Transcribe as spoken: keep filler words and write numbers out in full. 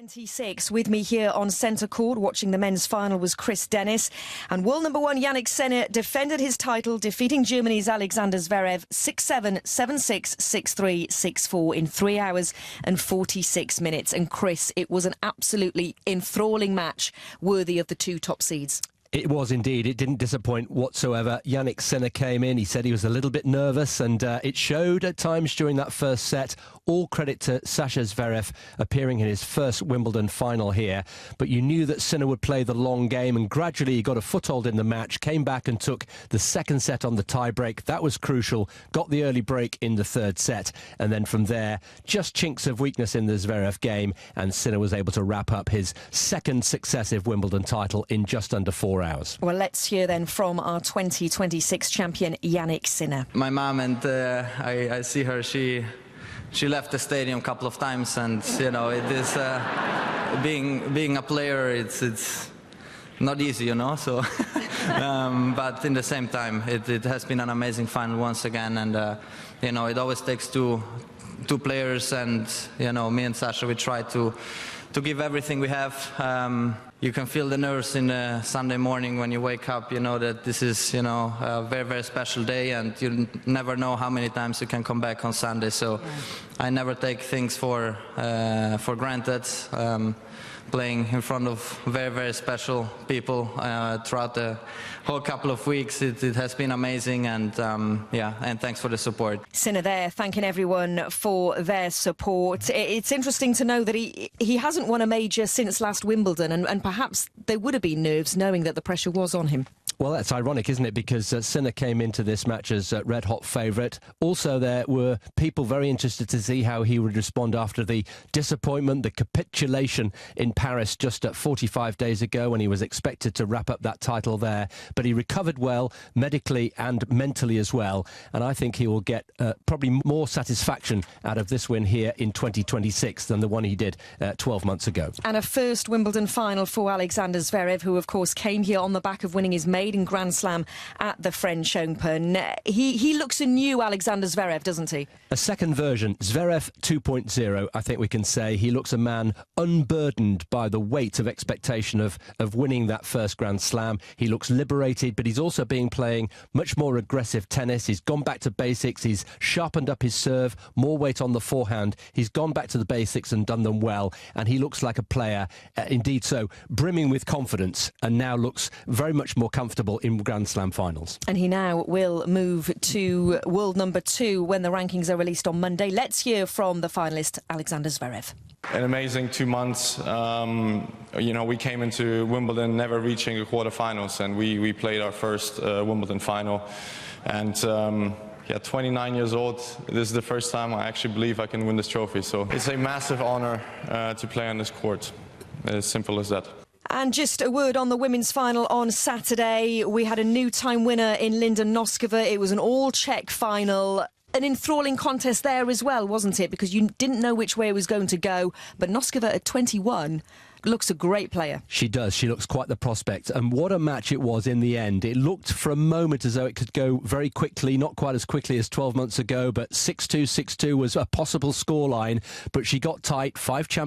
twenty-six. With me here on centre court watching the men's final was Chris Dennis, and world number one Jannik Sinner defended his title, defeating Germany's Alexander Zverev six seven, seven six, six three, six four in three hours and forty-six minutes. And Chris, it was an absolutely enthralling match worthy of the two top seeds. It was indeed. It didn't disappoint whatsoever. Jannik Sinner came in. He said he was a little bit nervous, and uh, it showed at times during that first set. All credit to Sasha Zverev appearing in his first Wimbledon final here. But you knew that Sinner would play the long game, and gradually he got a foothold in the match, came back and took the second set on the tie-break. That was crucial. Got the early break in the third set. And then from there, just chinks of weakness in the Zverev game, and Sinner was able to wrap up his second successive Wimbledon title in just under four hours. Well, let's hear then from our twenty twenty-six champion, Jannik Sinner. My mom, and uh, I, I see her, she she left the stadium a couple of times, and you know, it is uh, being being a player, it's it's not easy, you know. So, um, but in the same time, it, it has been an amazing final once again, and uh, you know, it always takes two two players, and you know, me and Sasha, we try to to give everything we have. Um, You can feel the nerves in a Sunday morning when you wake up. You know that this is, you know, a very, very special day, and you never know how many times you can come back on Sunday. So yeah. I never take things for uh, for granted. Um, playing in front of very, very special people uh, throughout the whole couple of weeks, it, it has been amazing, and um, yeah, and thanks for the support. Sinner there thanking everyone for their support. It's interesting to know that he he hasn't won a major since last Wimbledon, and, and perhaps there would have been nerves knowing that the pressure was on him. Well, that's ironic, isn't it? Because uh, Sinner came into this match as uh, red-hot favourite. Also, there were people very interested to see how he would respond after the disappointment, the capitulation in Paris just uh, forty-five days ago, when he was expected to wrap up that title there. But he recovered well, medically and mentally as well. And I think he will get uh, probably more satisfaction out of this win here in twenty twenty-six than the one he did uh, twelve months ago. And a first Wimbledon final for Alexander Zverev, who, of course, came here on the back of winning his maiden Grand Slam at the French Open. He, he looks a new Alexander Zverev, doesn't he? A second version, Zverev two point oh, I think we can say. He looks a man unburdened by the weight of expectation of, of winning that first Grand Slam. He looks liberated, but he's also been playing much more aggressive tennis. He's gone back to basics. He's sharpened up his serve, more weight on the forehand. He's gone back to the basics and done them well, and he looks like a player, uh, indeed so, brimming with confidence, and now looks very much more comfortable in Grand Slam finals. And he now will move to world number two when the rankings are released on Monday. Let's hear from the finalist, Alexander Zverev. An amazing two months. Um, you know, we came into Wimbledon never reaching the quarterfinals, and we, we played our first uh, Wimbledon final. And um, yeah, twenty-nine years old, this is the first time I actually believe I can win this trophy. So it's a massive honor uh, to play on this court. As simple as that. And just a word on the women's final on Saturday. We had a new time winner in Linda Noskova. It was an all-Czech final. An enthralling contest there as well, wasn't it? Because you didn't know which way it was going to go. But Noskova at twenty-one looks a great player. She does. She looks quite the prospect. And what a match it was in the end. It looked for a moment as though it could go very quickly, not quite as quickly as twelve months ago, but six two, six two was a possible scoreline. But she got tight. Five champions.